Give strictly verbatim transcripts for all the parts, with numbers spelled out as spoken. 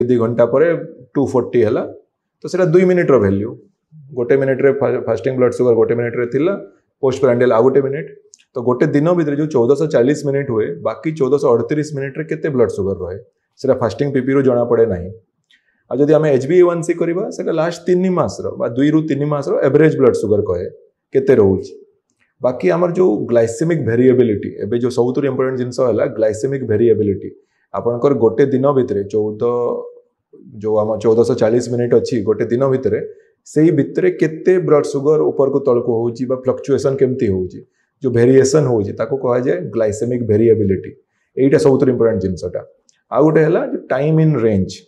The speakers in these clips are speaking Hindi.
दी घंटा पर टू फोर्टी है तो सेटा दुई मिनिट रो वैल्यू गोटे मिनिट रे फास्टिंग ब्लड सुगर गोटे मिनिट रे थिला पोस्ट प्रांडियल आ गोटे मिनिट तो गोटे दिन भितर जो चौदह सौ चालीस मिनिट हुए बाकी चौदह सौ अड़तीस मिनिट रे केते ब्लड सुगर रहे सेटा फास्टिंग पीपी रो जना पड़े नहीं आ जदि आम एच बी ए वन सी करवा सेटा लास्ट तीन मास रो दुई रु तीन मास रो एवरेज ब्लड सुगर कहे केते रोची बाकी आमर जो ग्लाइसेमिक वेरिएबिलिटी एबे जो सबुठ इंपोर्टेंट जिनस है ग्लाइसेमिक वेरिएबिलिटी आपनकर गोटे दिन भितर चौदह जो आम चौदह सौ चालीस मिनिट अच्छी गोटे दिन भितर से भितर केते ब्लड सुगर ऊपर को तल को होची बा फ्लक्चुएसन केमती होची जो वेरिएशन होची ताको कहा जाए ग्लाइसेमिक वेरिएबिलिटी एटा सबुठ इंपोर्टेंट जिनसटा आ गोटे है टाइम इन रेंज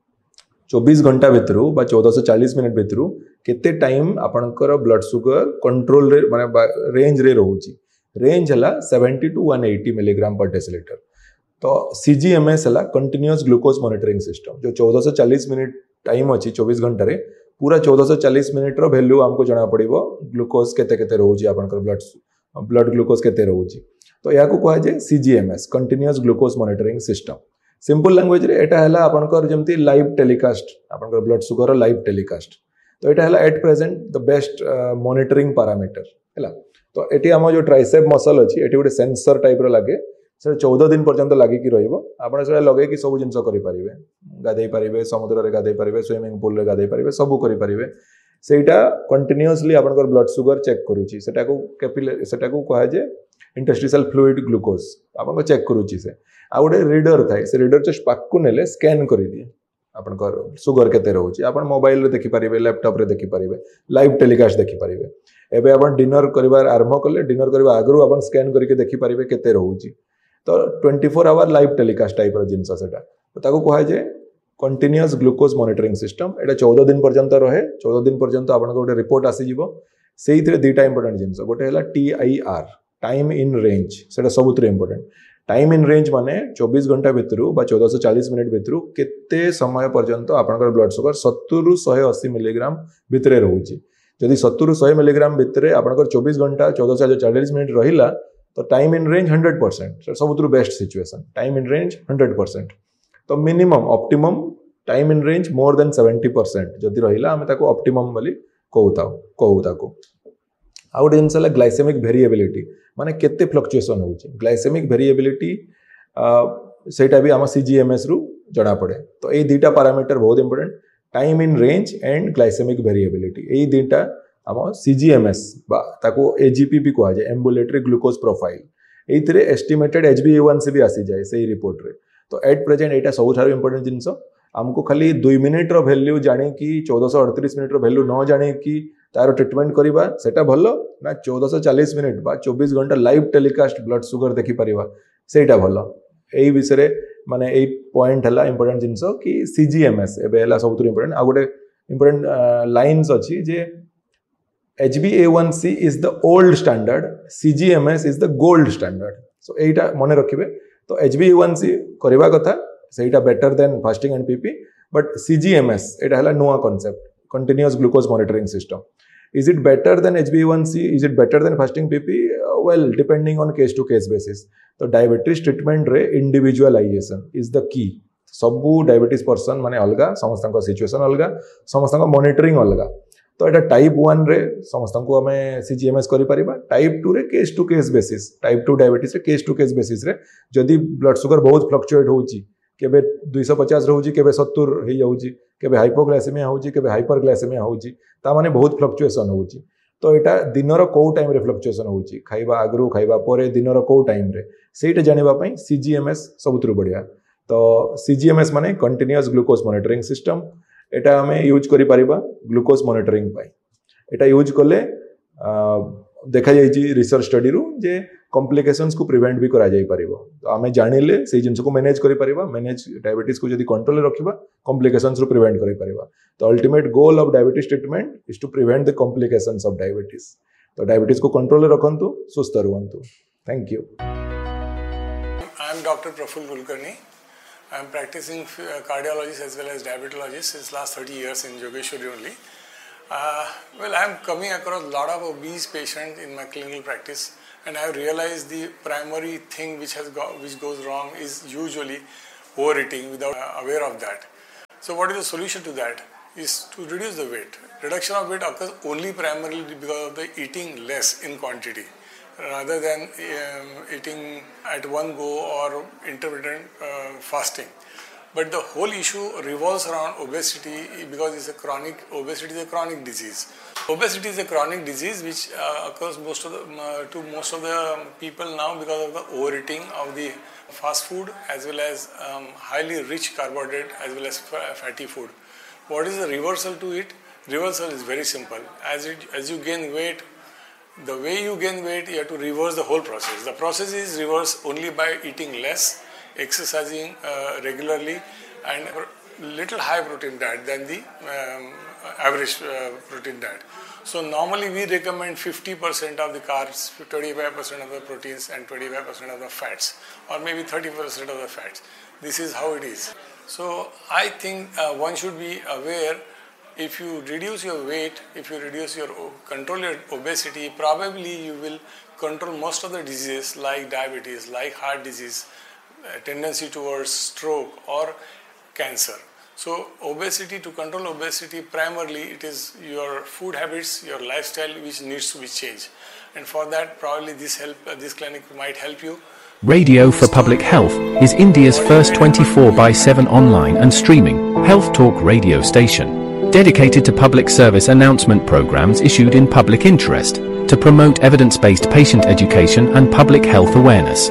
चौबीस घंटा भितर बा चौदह सौ चालीस मिनिट भितर केते टाइम आपनकर ब्लड सुगर कंट्रोल रे माने रेंज रे रहूची रेंज है seventy two one eighty milligram पर डेसीलिटर तो सीजीएमएस है कंटिन्यूअस ग्लूकोज मॉनिटरिंग सिस्टम जो चौदह सौ चालीस मिनिट टाइम अच्छी चौबीस घंटा रे पूरा चौदह सौ चालीस मिनिट रो वैल्यू हमको जना पड़िबो ग्लूकोज केते केते रहूची आपनकर ब्लड ब्लड ग्लूकोज केते रहूची तो या को कहा जाए सीजीएमएस continuous glucose monitoring system simple language रे एटा हला आपनकर जेमती लाइव टेलीकास्ट आपनकर ब्लड सुगर लाइव टेलीकास्ट तो एटा हला at present the best monitoring parameter हला तो एटी हम जो ट्राइसेप मसल अछि एटी गोटे सेंसर टाइप रो लागे से चौदह दिन पर्यंत लागी कि रहिबो आपण से लगे कि सब जिंस करि परिबे गाधै परिबे समुद्र रे गाधै परिबे स्विमिंग पूल रे गाधै परिबे सब करि परिबे सेटा कंटिन्यूअसली आपनकर ब्लड सुगर चेक करूची सेटा को कैपिलरी सेटा को कहा जे इंटरस्टिशियल फ्लूइड ग्लूकोज आपन चेक करूची से आ गोटे रीडर थाए से रीडर जस्ट पाकू नेले स्कैन कर दिए आपनकर सुगर केते रहउची आपन मोबाइल रे देखि परिबे लैपटॉप रे देखि परिबे लाइव टेलीकास्ट देखि परिबे एबे आपन डिनर करिवार आरंभ करले डिनर करबा आगरु आपन स्कैन करके देखि परिबे केते रहउची तो twenty four hour live telecast type रो जिंस सेटा तो ताको कहा जे कंटिन्यूअस ग्लूकोज मॉनिटरिंग सिस्टम एटा चौदह दिन पर्यंत रहे चौदह दिन पर्यंत आपन गोटे रिपोर्ट आसी जिवो सेइथरे दुईटा इंपोर्टेंट जिंस गोटे हला टीआईआर टाइम इन रेंज सेटा सबुठ इंपोर्टेंट टाइम इन रेंज माने चौबीस घंटा भितर बा चौदह सौ चालीस मिनिट भितर केते समय पर्यंत आपनकर ब्लड सुगर सत्तर रु एक सौ अस्सी मिलीग्राम भितर रहउची जदि सत्तर रु सौ मिलीग्राम भितर आपनकर चौबीस घंटा चौदह सौ चालीस मिनिट रहिला तो time in range hundred percent सबुठ best situation time in range hundred percent तो minimum optimum time in range more than seventy percent जदि रहिला हमें ताको ऑप्टिमम बोली कहूता कहू ताको आ गोटे जिनस है ग्लाइसेमिक वेरिएबिलिटी माने केते फ्लक्चुएसन होची ग्लाइसेमिक वेरिएबिलिटी सेटा भी आम सीजीएमएस रु जना पड़े तो ये दुईटा पैरामीटर बहुत important time in range and glycaemic variability ये दुईटा आम सीजीएमएस बा ताको एजीपी भी कहा जाए एम्बुलेटरी ग्लूकोज प्रोफाइल एइथिरे एस्टिमेटेड एचबीए1सी भी आसी जाए सही रिपोर्ट रे तो एट प्रेजेंट एटा सबुठार इंपोर्टेंट जिनस आमको खाली दुई मिनिट रो वैल्यू जाने कि चौदह सौ अड़तीस मिनिट रो वैल्यू न जाने कि तार ट्रिटमेंट करवा सेटा भलो ना चौदह सौ चालीस मिनिट बा चौबीस घंटा लाइव टेलीकास्ट ब्लड सुगर देखि परिवा सेटा भलो एई विषय माने एई पॉइंट हला इंपोर्टेंट जिंस कि सीजीएमएस एबे हला सबुठ इंपोर्टेंट आ गोटे इंपोर्टेंट लाइन्स अछि जे H B A one C is the old standard सीजीएमएस is the gold standard so एटा मने रखिबे तो एच बी ए वन सी करवा कथा सेटा better than fasting and PP but सीजीएमएस एटा हला नुआ concept continuous glucose monitoring system is it better than H b A one C is it better than fasting P P uh, well depending on case to case basis तो डायबिटीज ट्रीटमेंट रे इंडिविजुअलाइजेशन इज द की सबू डायबिटीज पर्सन माने अलगा समस्त सिचुएशन अलगा समस्त मॉनिटरिंग अलगा तो एटा टाइप वन रे समस्त को हमें सीजीएमएस करि परिबा टाइप टू रे case to case basis type two diabetes रे केस टू केस बेसिस रे जदि ब्लड सुगर बहुत फ्लक्चुएट होउची केबे दो सौ पचास रहउची केबे सत्तर हे जाउची केबे हाइपोग्लाइसेमिया होउची केबे हाइपरग्लाइसेमिया होउची ता माने बहुत फ्लक्चुएशन होउची तो एटा दिनर को टाइम रे फ्लक्चुएशन होउची खाइबा आगरु खाइबा परे दिनर को टाइम रे सेटा जानिबा पई सीजीएमएस सबुतरु बढ़िया तो सीजीएमएस माने कंटीन्यूअस ग्लूकोज मॉनिटरिंग सिस्टम एटा हमें यूज करि परिबा ग्लूकोज मॉनिटरिंग पई एटा यूज करले देखा जाइए रिसर्च स्टडी रु जे कॉम्प्लिकेशंस को प्रिवेंट भी करा जाई परिबो तो आमे जानिले से जिंस को मैनेज करि परिबा मैनेज डायबिटीज को जदी कंट्रोल रखिबा कॉम्प्लिकेशंस रु प्रिवेंट करि परिबा तो ultimate goal of diabetes treatment is to prevent the complications of diabetes तो डायबिटीज को control रखंतु सुस्थ रहंतु thank you I am doctor Praful Kulkarni I am practising cardiologist as well as diabetologist since last thirty years in Jogeshwari only. Uh, well, I am coming across a lot of obese patients in my clinical practice, and I have realized the primary thing which has got, which goes wrong is usually overeating without uh, aware of that. So what is the solution to that? Is to reduce the weight. Reduction of weight occurs only primarily because of the eating less in quantity, rather than um, eating at one go or intermittent uh, fasting. But the whole issue revolves around obesity because it's a chronic, obesity is a chronic disease. Obesity is a chronic disease which uh, occurs most of the, uh, to most of the people now because of the overeating of the fast food as well as um, highly rich carbohydrate as well as fatty food. What is the reversal to it? Reversal is very simple. As it, as you gain weight, the way you gain weight, you have to reverse the whole process. The process is reversed only by eating less, exercising uh, regularly, and little high protein diet than the um, average uh, protein diet. So normally we recommend fifty percent of the carbs, twenty-five percent of the proteins and twenty-five percent of the fats, or maybe thirty percent of the fats. This is how it is. So I think uh, one should be aware, if you reduce your weight, if you reduce your, control your obesity, probably you will control most of the diseases like diabetes, like heart disease, uh, tendency towards stroke or cancer. So obesity, to control obesity, primarily it is your food habits, your lifestyle which needs to be changed. And for that, probably this help, uh, this clinic might help you. Radio for Public Health is India's first twenty-four by seven online and streaming health talk radio station, dedicated to public service announcement programs issued in public interest to promote evidence-based patient education and public health awareness.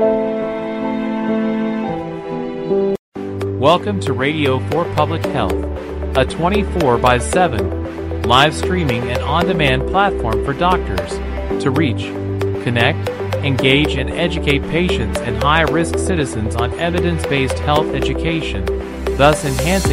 Welcome to Radio for Public Health, a twenty-four by seven live streaming and on-demand platform for doctors to reach, connect, engage and educate patients and high-risk citizens on evidence-based health education, thus enhancing